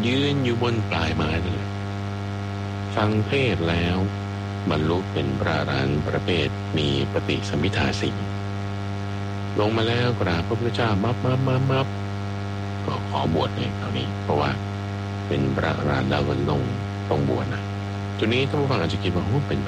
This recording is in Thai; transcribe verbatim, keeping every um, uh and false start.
ยืนอยู่บนปลายไม้นั่นแหละฟังเทศแล้วบรรลุเป็นพระอรหันต์ประเภทมีปฏิสัมภิทาสี่ลงมาแล้วกราบพระพุทธเจ้ามับมับมับมับก็ขอบวชเลยคราวนี้เพราะว่าเป็นพระอรหันต์แล้วมันลงต้องบวชนะจุดนี้ท่านผู้ฟังอาจจะคิดว่าโอ้เป็น